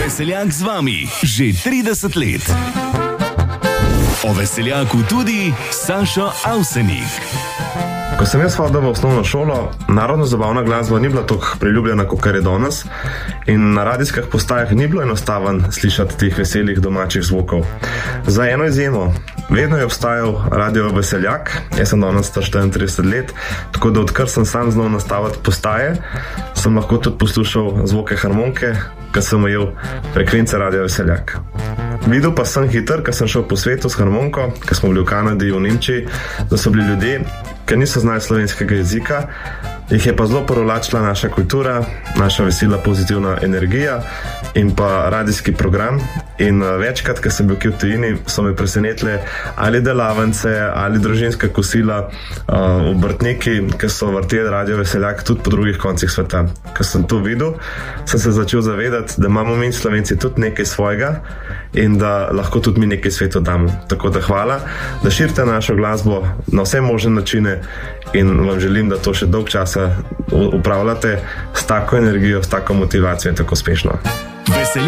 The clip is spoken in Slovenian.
Veseljak z vami že 30 let. O Veseljaku tudi Sašo Avsenik. Ko sem jaz hodil v osnovno šolo, narodno-zabavna glasba ni bila tako priljubljena, kot je danes, in na radijskih postajah ni bilo enostaven slišati teh veselih domačih zvokov. Za eno izjemo, vedno je obstajal radio Veseljak, jaz sem danes 34 let, tako da odkar sem sam znal nastaviti postaje, sem lahko tudi poslušal zvoke harmonike, ki sem ujel frekvence radio Veseljak. Videl pa sem hiter, ko sem šel po svetu s harmoniko, ko smo bili v Kanadi, v Nemčiji, da so bili ljudje, ki niso znali slovenskega jezika, jih je pa zelo privlačila naša kultura, naša vesela pozitivna energija in pa radijski program. In večkrat, ko sem bil v tujini, so me presenetile ali delavnice, ali družinska kosila, obrtniki, ki so vrteli radio Veseljak tudi po drugih koncih sveta. Ko sem to videl, sem se začel zavedati, da imamo mi Slovenci tudi nekaj svojega in da lahko tudi mi nekaj svetu damo. Tako da hvala, da širite našo glasbo na vse možne načine in vam želim, da to še dolg časa upravljate s tako energijo, s tako motivacijo in tako uspešno.